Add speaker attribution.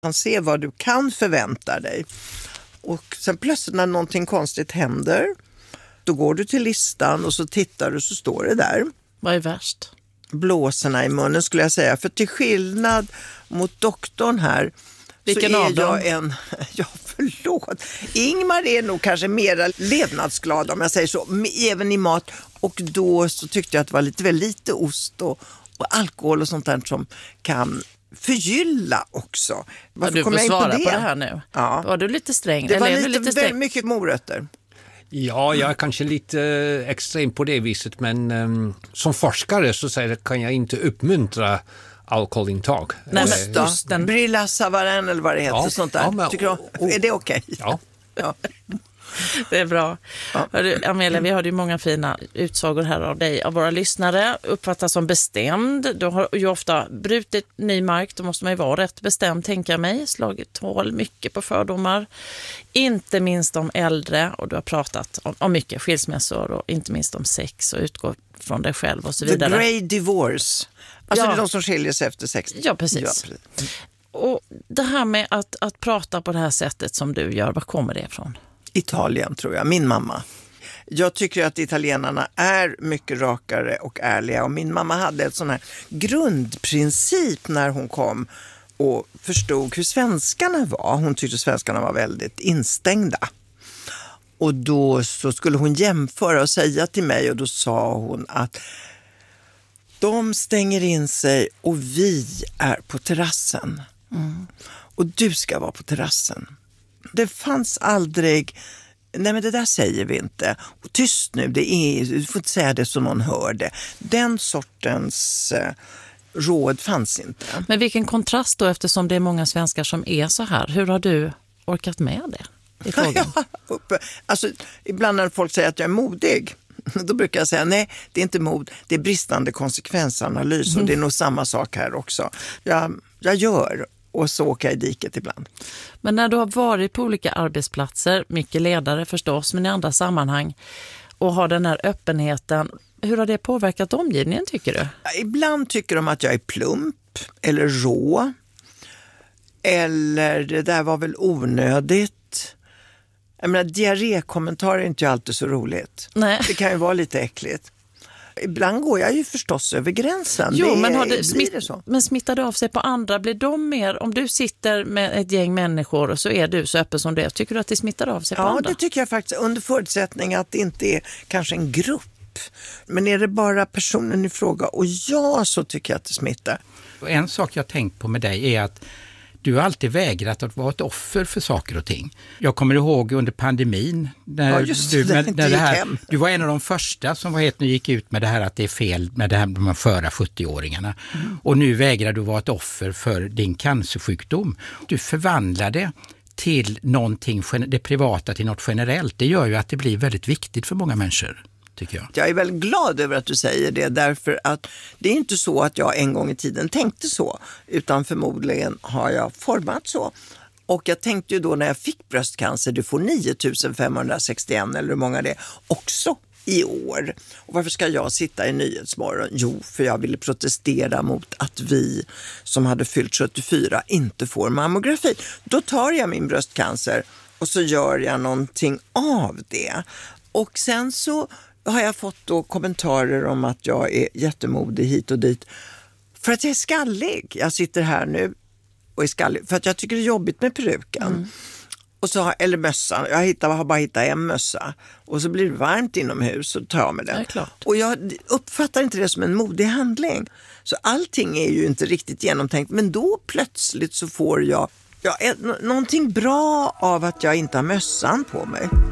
Speaker 1: kan se vad du kan förvänta dig. Och sen plötsligt när någonting konstigt händer, då går du till listan och så tittar du så står det där.
Speaker 2: Vad är värst?
Speaker 1: Blåsorna i munnen skulle jag säga. För till skillnad mot doktorn här,
Speaker 2: vilken
Speaker 1: så är
Speaker 2: av dem?
Speaker 1: jag en... Ja, förlåt. Ingmar är nog kanske mer levnadsglad om jag säger så. Även i mat. Och då så tyckte jag att det var lite väl lite ost och alkohol och sånt där som kan förgylla också.
Speaker 2: Varför du får svara på det här nu.
Speaker 1: Ja.
Speaker 2: Var du lite sträng?
Speaker 1: Det var
Speaker 2: eller
Speaker 1: lite väldigt mycket morötter.
Speaker 3: Ja, jag är kanske lite extrem på det viset, men som forskare så kan jag inte uppmuntra alkoholintag.
Speaker 1: Osten. Brilla Savarin eller vad det heter, sånt där. Men, tycker är det okej?
Speaker 3: Ja.
Speaker 2: Ja. Det är bra. Ja. Amelia, vi har ju många fina utsagor här av dig. Av våra lyssnare uppfattas som bestämd. Du har ju ofta brutit ny mark. Då måste man ju vara rätt bestämd, tänker jag mig. Slagit hål mycket på fördomar. Inte minst om äldre. Och du har pratat om mycket skilsmässor och inte minst om sex och utgå från dig själv och så vidare.
Speaker 1: The Grey Divorce. Alltså det är de som skiljer sig efter 60.
Speaker 2: Ja, precis. Och det här med att prata på det här sättet som du gör, var kommer det ifrån?
Speaker 1: Italien tror jag, min mamma. Jag tycker att italienarna är mycket rakare och ärliga, och min mamma hade ett sån här grundprincip när hon kom och förstod hur svenskarna var. Hon tyckte svenskarna var väldigt instängda. Och då så skulle hon jämföra och säga till mig, och då sa hon att de stänger in sig och vi är på terrassen. Och du ska vara på terrassen. Det fanns aldrig, nej men det där säger vi inte. Och tyst nu, du får inte säga det så någon hör det. Den sortens råd fanns inte.
Speaker 2: Men vilken kontrast då, eftersom det är många svenskar som är så här. Hur har du orkat med det i frågan?
Speaker 1: Alltså, ibland när folk säger att jag är modig, då brukar jag säga nej, det är inte mod, det är bristande konsekvensanalys. Och det är nog samma sak här också. Jag gör, och så åker jag i diket ibland.
Speaker 2: Men när du har varit på olika arbetsplatser, mycket ledare förstås, men i andra sammanhang, och har den här öppenheten, hur har det påverkat omgivningen, tycker du?
Speaker 1: Ibland tycker de att jag är plump eller rå. Eller det där var väl onödigt. Jag menar, diarrékommentarer är inte alltid så roligt. Nej. Det kan ju vara lite äckligt. Ibland går jag ju förstås över gränsen.
Speaker 2: Jo, men smittar det av sig på andra? Blir de mer, om du sitter med ett gäng människor och så är du så öppen som det, tycker du att det smittar av sig på andra?
Speaker 1: Ja, det tycker jag faktiskt, under förutsättning att det inte är kanske en grupp. Men är det bara personen i fråga, och så tycker jag att det smittar.
Speaker 4: En sak jag tänkt på med dig är att du har alltid vägrat att vara ett offer för saker och ting. Jag kommer ihåg under pandemin när du var en av de första som gick ut med det här att det är fel med det här med de förra 70-åringarna. Och nu vägrar du vara ett offer för din cancersjukdom. Du förvandlade till någonting, det privata till något generellt. Det gör ju att det blir väldigt viktigt för många människor.
Speaker 1: Jag är väldigt glad över att du säger det, därför att det är inte så att jag en gång i tiden tänkte så, utan förmodligen har jag format så. Och jag tänkte ju då när jag fick bröstcancer, du får 9561 eller hur många det är, också i år. Och varför ska jag sitta i Nyhetsmorgon? Jo, för jag ville protestera mot att vi som hade fyllt 74 inte får mammografi. Då tar jag min bröstcancer och så gör jag någonting av det. Och sen så har jag fått då kommentarer om att jag är jättemodig hit och dit för att jag är skallig. Jag sitter här nu och är skallig för att jag tycker det är jobbigt med peruken. Och så eller mössan. Jag har bara hittat en mössa. Och så blir det varmt inomhus och tar med den. Och jag uppfattar inte det som en modig handling. Så allting är ju inte riktigt genomtänkt. Men då plötsligt så får jag någonting bra av att jag inte har mössan på mig.